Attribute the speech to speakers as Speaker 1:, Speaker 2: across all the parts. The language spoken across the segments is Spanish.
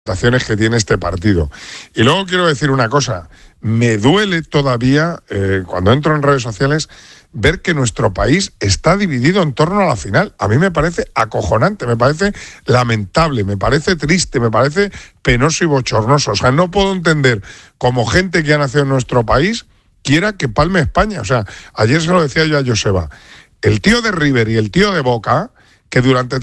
Speaker 1: que tiene este partido. Y luego quiero decir una cosa, me duele todavía, cuando entro en redes sociales, ver que nuestro país está dividido en torno a la final. A mí me parece acojonante, me parece lamentable, me parece triste, me parece penoso y bochornoso. O sea, no puedo entender cómo gente que ha nacido en nuestro país quiera que palme España. O sea, ayer se lo decía yo a Joseba, el tío de River y el tío de Boca, que durante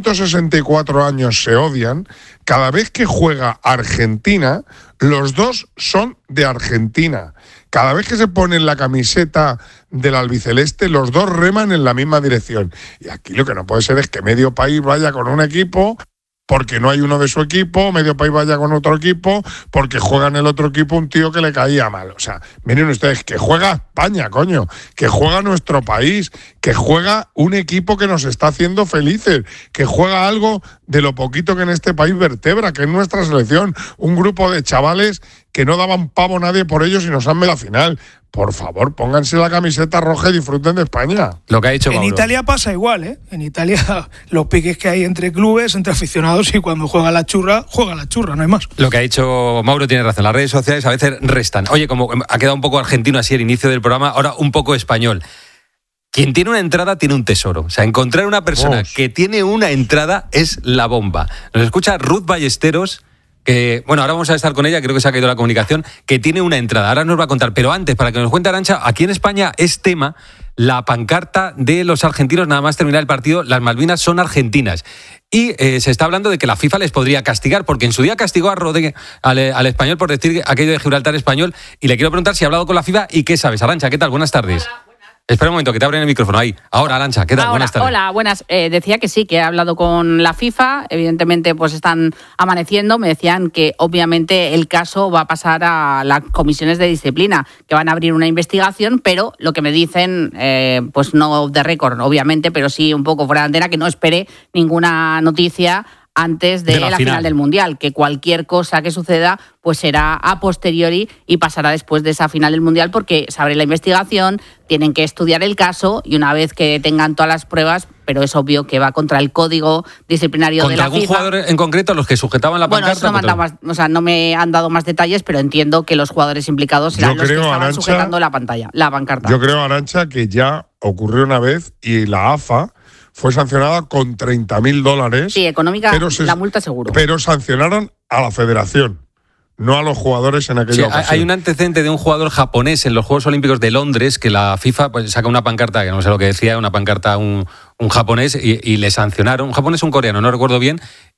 Speaker 1: 364 años se odian, cada vez que juega Argentina, los dos son de Argentina. Cada vez que se ponen la camiseta del albiceleste, los dos reman en la misma dirección. Y aquí lo que no puede ser es que medio país vaya con un equipo porque no hay uno de su equipo, medio país vaya con otro equipo, porque juega en el otro equipo un tío que le caía mal. O sea, miren ustedes, que juega España, coño, que juega nuestro país, que juega un equipo que nos está haciendo felices, que juega algo de lo poquito que en este país vertebra, que es nuestra selección, un grupo de chavales que no daban pavo a nadie por ellos y nos han la final. Por favor, pónganse la camiseta roja y disfruten de España.
Speaker 2: Lo que ha dicho Mauro.
Speaker 3: En Italia pasa igual, ¿eh? En Italia los piques que hay entre clubes, entre aficionados, y cuando juega la churra, no hay más.
Speaker 2: Lo que ha dicho Mauro tiene razón. Las redes sociales a veces restan. Oye, como ha quedado un poco argentino así el inicio del programa, ahora un poco español. Quien tiene una entrada tiene un tesoro. O sea, encontrar una persona que tiene una entrada es la bomba. Nos escucha Ruth Ballesteros, que, bueno, ahora vamos a estar con ella, creo que se ha caído la comunicación, que tiene una entrada, ahora nos va a contar, pero antes, para que nos cuente Arantxa, aquí en España es tema la pancarta de los argentinos, nada más terminar el partido, las Malvinas son argentinas. Y se está hablando de que la FIFA les podría castigar, porque en su día castigó a Rodríguez, al español, por decir aquello de Gibraltar español, y le quiero preguntar si ha hablado con la FIFA y qué sabes. Arantxa, ¿qué tal? Buenas tardes. Hola. Espera un momento, que te abren el micrófono. Ahí. Ahora, Arantxa, ¿qué tal? Buenas tardes.
Speaker 4: Hola, buenas. Decía que sí, que he hablado con la FIFA. Evidentemente, pues están amaneciendo. Me decían que, obviamente, el caso va a pasar a las comisiones de disciplina, que van a abrir una investigación, pero lo que me dicen, pues no de récord, obviamente, pero sí un poco fuera de antena, que no espere ninguna noticia antes de la final del Mundial, que cualquier cosa que suceda pues será a posteriori y pasará después de esa final del Mundial, porque se abre la investigación, tienen que estudiar el caso y una vez que tengan todas las pruebas, pero es obvio que va contra el código disciplinario de la FIFA.
Speaker 2: ¿Contra algún jugador en concreto, los que sujetaban la pancarta?
Speaker 4: Bueno, no me han dado más detalles, pero entiendo que los jugadores implicados serán los que estaban sujetando la pancarta.
Speaker 1: Yo creo, Arantxa, que ya ocurrió una vez y la AFA fue sancionada con $30.000.
Speaker 4: Sí, económica, la multa seguro.
Speaker 1: Pero sancionaron a la federación, no a los jugadores en aquella ocasión.
Speaker 2: Hay un antecedente de un jugador japonés en los Juegos Olímpicos de Londres, que la FIFA pues saca una pancarta, que no sé lo que decía, una pancarta un japonés, y le sancionaron, un japonés o un coreano, no recuerdo bien,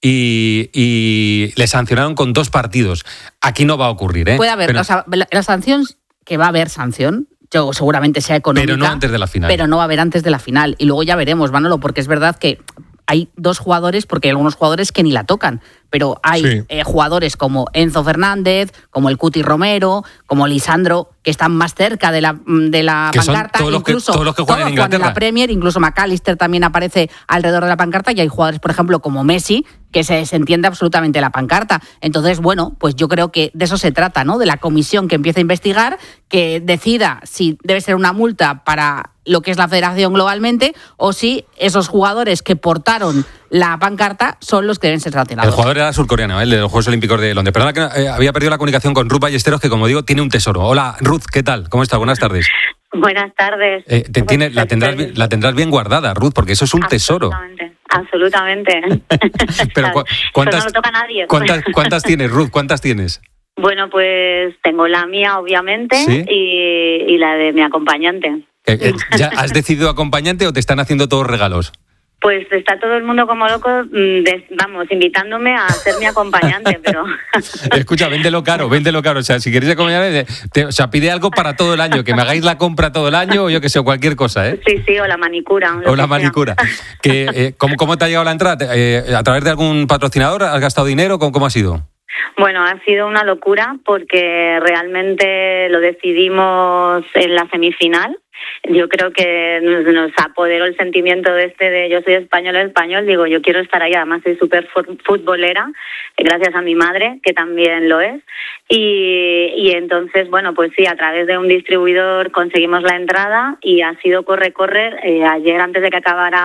Speaker 2: y le sancionaron con 2 partidos. Aquí no va a ocurrir, ¿eh?
Speaker 4: Puede haber, pero, o sea, la sanción, que va a haber sanción, seguramente sea económica,
Speaker 2: pero no antes de la final.
Speaker 4: Pero no va a haber antes de la final. Y luego ya veremos, Manolo, porque es verdad que hay 2 jugadores, porque hay algunos jugadores que ni la tocan, pero hay jugadores como Enzo Fernández, como el Cuti Romero, como Lisandro, que están más cerca de la pancarta.
Speaker 2: Todos los que juegan en Inglaterra.
Speaker 4: En la Premier, incluso McAllister también aparece alrededor de la pancarta, y hay jugadores, por ejemplo, como Messi, que se entiende absolutamente la pancarta. Entonces, bueno, pues yo creo que de eso se trata, ¿no? De la comisión que empieza a investigar, que decida si debe ser una multa para lo que es la federación globalmente, o si esos jugadores que portaron la pancarta son los que deben ser sancionados.
Speaker 2: El jugador era surcoreano, el de los Juegos Olímpicos de Londres. Perdona que había perdido la comunicación con Ruth Ballesteros, que, como digo, tiene un tesoro. Hola, Ruth, ¿qué tal? ¿Cómo estás? Buenas tardes.
Speaker 5: Buenas tardes.
Speaker 2: La tendrás bien guardada, Ruth, porque eso es un tesoro.
Speaker 5: Absolutamente.
Speaker 2: Pero ¿cuántas,
Speaker 5: no lo toca a nadie.
Speaker 2: ¿Cuántas tienes, Ruth? ¿Cuántas tienes?
Speaker 5: Bueno, pues tengo la mía, obviamente, ¿sí? y la de mi acompañante.
Speaker 2: ¿Ya has decidido acompañante o te están haciendo todos regalos?
Speaker 5: Pues está todo el mundo como loco, invitándome a ser mi acompañante, pero...
Speaker 2: Escucha, véndelo caro. O sea, si queréis acompañarme, pide algo para todo el año, que me hagáis la compra todo el año, o yo que sé, cualquier cosa, ¿eh?
Speaker 5: Sí, o la manicura.
Speaker 2: O la manicura. ¿Cómo te ha llegado la entrada? ¿A través de algún patrocinador? ¿Has gastado dinero? ¿Cómo ha sido?
Speaker 5: Bueno, ha sido una locura porque realmente lo decidimos en la semifinal. Yo creo que nos apoderó el sentimiento de yo soy español, digo, yo quiero estar ahí, además soy súper futbolera, gracias a mi madre, que también lo es, y entonces, bueno, pues sí, a través de un distribuidor conseguimos la entrada y ha sido corre, ayer antes de que acabara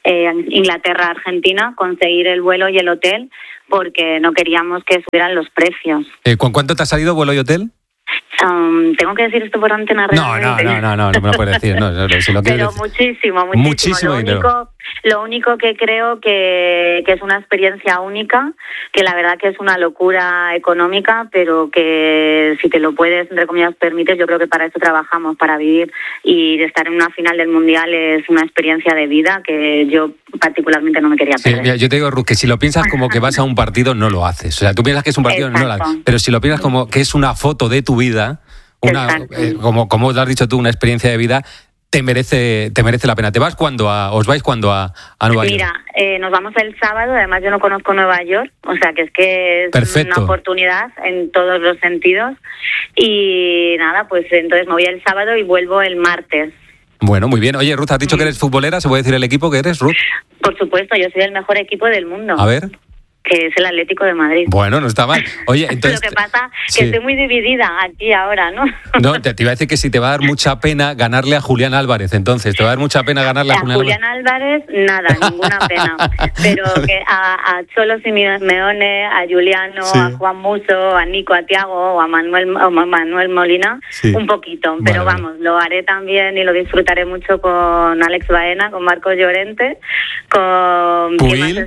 Speaker 5: Inglaterra-Argentina, conseguir el vuelo y el hotel, porque no queríamos que subieran los precios.
Speaker 2: ¿Con cuánto te ha salido vuelo y hotel?
Speaker 5: ¿Tengo que decir esto por antena realmente?
Speaker 2: No me lo puedes decir. No, si lo
Speaker 5: pero
Speaker 2: decir.
Speaker 5: Muchísimo
Speaker 2: dinero.
Speaker 5: Lo único que creo que es una experiencia única, que la verdad que es una locura económica, pero que si te lo puedes, entre comillas, permites, yo creo que para eso trabajamos, para vivir, y estar en una final del Mundial es una experiencia de vida que yo particularmente no me quería perder.
Speaker 2: Sí, mira, yo te digo, Ruth, que si lo piensas como que vas a un partido, no lo haces. O sea, tú piensas que es un partido, no lo haces. Pero si lo piensas como que es una foto de tu vida, como lo has dicho tú, una experiencia de vida, te merece la pena. ¿Os vais cuando a Nueva York?
Speaker 5: Mira, nos vamos el sábado, además yo no conozco Nueva York, o sea que es
Speaker 2: Perfecto.
Speaker 5: Una oportunidad en todos los sentidos, y nada, pues entonces me voy el sábado y vuelvo el martes.
Speaker 2: Bueno, muy bien. Oye, Ruth, has dicho que eres futbolera, ¿se puede decir el equipo que eres, Ruth?
Speaker 5: Por supuesto, yo soy el mejor equipo del mundo.
Speaker 2: A ver.
Speaker 5: Que es el Atlético de Madrid.
Speaker 2: Bueno, no está mal. Oye, entonces...
Speaker 5: Lo que pasa es que estoy muy dividida aquí ahora, ¿no?
Speaker 2: No, te iba a decir que si te va a dar mucha pena ganarle a Julián Álvarez, entonces, ¿te va a dar mucha pena ganarle a
Speaker 5: Julián Álvarez? Nada, ninguna pena. Pero que a Cholo Simeone, a Juliano, a Juan Musso, a Nico, a Thiago o a Manuel Molina, un poquito. Pero vamos, lo haré también y lo disfrutaré mucho con Alex Baena, con Marcos Llorente, con
Speaker 2: Puig,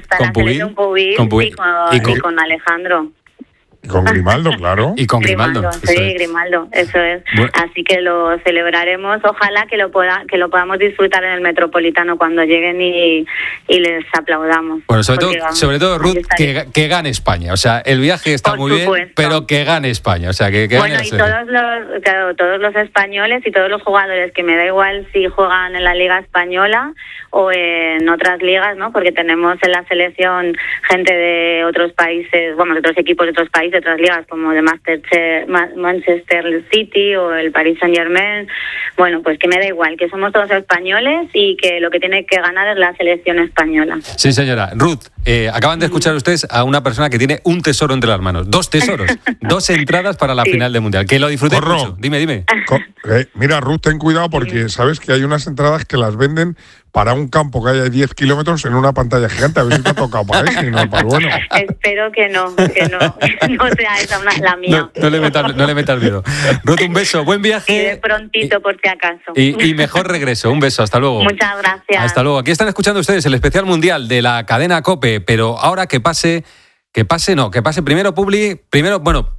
Speaker 5: y con Alejandro.
Speaker 1: Y con Grimaldo, claro.
Speaker 2: Y con Grimaldo.
Speaker 5: Grimaldo, eso es. Bueno. Así que lo celebraremos. Ojalá que lo podamos disfrutar en el Metropolitano cuando lleguen y les aplaudamos.
Speaker 2: Bueno, sobre todo Ruth, que gane España. O sea, el viaje está muy bien, pero que gane España. O sea, que
Speaker 5: bueno,
Speaker 2: gane.
Speaker 5: Y todos los españoles y todos los jugadores, que me da igual si juegan en la Liga Española o en otras ligas, ¿no? Porque tenemos en la selección gente de otros países, bueno, de otros equipos de otros países, de otras ligas, como de Manchester City o el Paris Saint-Germain. Bueno, pues que me da igual, que somos todos españoles y que lo que tiene que ganar es la selección española.
Speaker 2: Sí, señora. Ruth, acaban de escuchar ustedes a una persona que tiene un tesoro entre las manos. 2 tesoros. 2 entradas para la final del Mundial. Que lo disfruten mucho. Dime.
Speaker 1: Mira, Ruth, ten cuidado porque sabes que hay unas entradas que las venden para un campo que haya 10 kilómetros en una pantalla gigante. A ver si te ha tocado para eso y no para el bueno.
Speaker 5: Espero que no sea esa la mía.
Speaker 2: No le metas miedo. Ruth, un beso, buen viaje.
Speaker 5: Y de prontito, por si acaso.
Speaker 2: Y mejor regreso. Un beso, hasta luego.
Speaker 5: Muchas gracias.
Speaker 2: Hasta luego. Aquí están escuchando ustedes el especial mundial de la cadena COPE, pero ahora que pase primero Publi, primero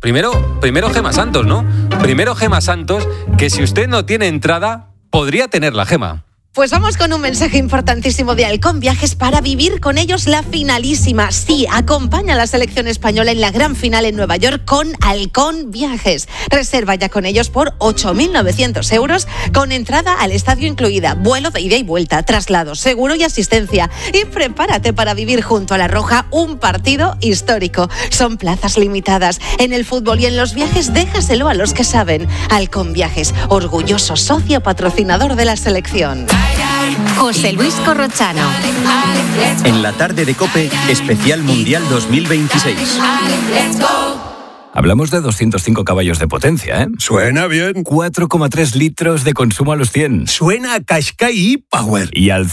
Speaker 2: Gema Santos, ¿no? Primero Gema Santos, que si usted no tiene entrada, podría tenerla, Gema.
Speaker 6: Pues vamos con un mensaje importantísimo de Halcón Viajes para vivir con ellos la finalísima. Sí, acompaña a la selección española en la gran final en Nueva York con Halcón Viajes. Reserva ya con ellos por 8.900 euros, con entrada al estadio incluida, vuelo de ida y vuelta, traslado, seguro y asistencia. Y prepárate para vivir junto a la Roja un partido histórico. Son plazas limitadas. En el fútbol y en los viajes, déjaselo a los que saben. Halcón Viajes, orgulloso socio patrocinador de la selección.
Speaker 7: José Luis Corrochano.
Speaker 8: En la tarde de COPE, especial Mundial 2026.
Speaker 9: Hablamos de 205 caballos de potencia, ¿eh?
Speaker 10: Suena bien.
Speaker 9: 4,3 litros de consumo a los 100.
Speaker 10: Suena a Qashqai e-Power.
Speaker 9: Y al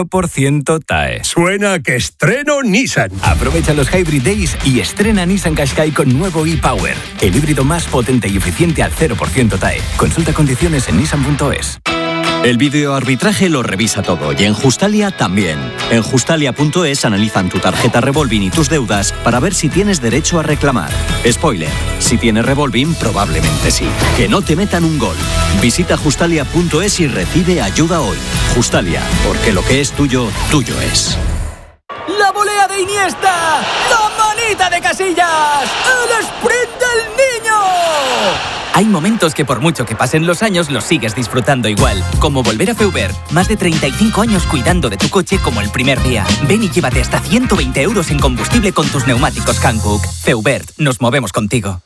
Speaker 9: 0% TAE.
Speaker 10: Suena a que estreno Nissan.
Speaker 9: Aprovecha los Hybrid Days y estrena Nissan Qashqai con nuevo e-Power. El híbrido más potente y eficiente al 0% TAE. Consulta condiciones en nissan.es.
Speaker 8: El videoarbitraje lo revisa todo y en Justalia también. En Justalia.es analizan tu tarjeta Revolving y tus deudas para ver si tienes derecho a reclamar. Spoiler, si tienes Revolving, probablemente sí. Que no te metan un gol. Visita Justalia.es y recibe ayuda hoy. Justalia, porque lo que es tuyo, tuyo es.
Speaker 11: ¡La volea de Iniesta! ¡La manita de Casillas! ¡El sprint del niño! Hay momentos que por mucho que pasen los años los sigues disfrutando igual. Como volver a Feubert. Más de 35 años cuidando de tu coche como el primer día. Ven y llévate hasta 120 euros en combustible con tus neumáticos Hankook. Feubert, nos movemos contigo.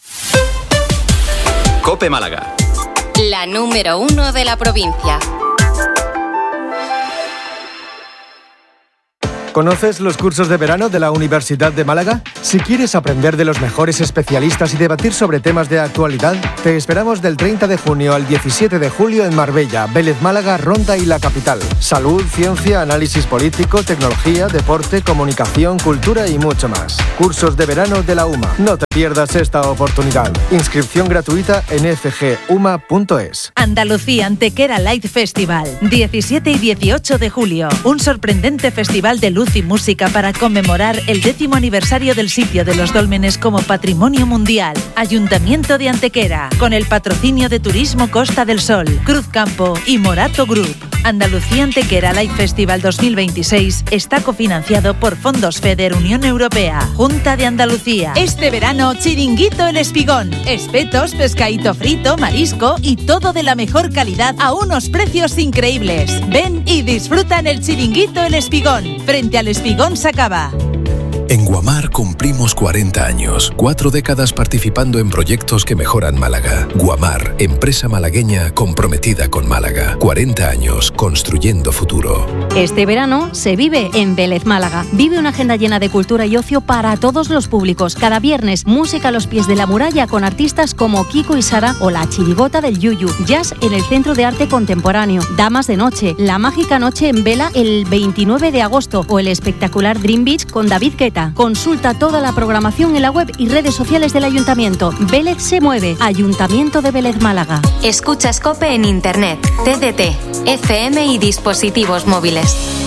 Speaker 8: COPE Málaga.
Speaker 7: La número 1 de la provincia.
Speaker 12: ¿Conoces los cursos de verano de la Universidad de Málaga? Si quieres aprender de los mejores especialistas y debatir sobre temas de actualidad, te esperamos del 30 de junio al 17 de julio en Marbella, Vélez Málaga, Ronda y la capital. Salud, ciencia, análisis político, tecnología, deporte, comunicación, cultura y mucho más. Cursos de verano de la UMA. No te pierdas esta oportunidad. Inscripción gratuita en fguma.es.
Speaker 13: Andalucía Antequera Light Festival, 17 y 18 de julio. Un sorprendente festival de luz y música para conmemorar el 10º aniversario del sitio de los dólmenes como Patrimonio Mundial. Ayuntamiento de Antequera, con el patrocinio de Turismo Costa del Sol, Cruzcampo y Morato Group. Andalucía Antequera Light Festival 2026 está cofinanciado por fondos FEDER Unión Europea, Junta de Andalucía. Este verano, Chiringuito El Espigón. Espetos, pescadito frito, marisco y todo de la mejor calidad a unos precios increíbles. Ven y disfruta en el Chiringuito El Espigón, frente al Espigón Sacaba.
Speaker 14: En Guamar cumplimos 40 años, 4 décadas participando en proyectos que mejoran Málaga. Guamar, empresa malagueña comprometida con Málaga. 40 años construyendo futuro.
Speaker 15: Este verano se vive en Vélez Málaga. Vive una agenda llena de cultura y ocio para todos los públicos. Cada viernes, música a los pies de la muralla con artistas como Kiko y Sara o la chirigota del Yuyu. Jazz en el Centro de Arte Contemporáneo. Damas de Noche, la mágica noche en vela el 29 de agosto o el espectacular Dream Beach con David Guetta. Consulta toda la programación en la web y redes sociales del Ayuntamiento. Vélez se mueve. Ayuntamiento de Vélez Málaga.
Speaker 7: Escuchas COPE en Internet, TDT, FM y dispositivos móviles.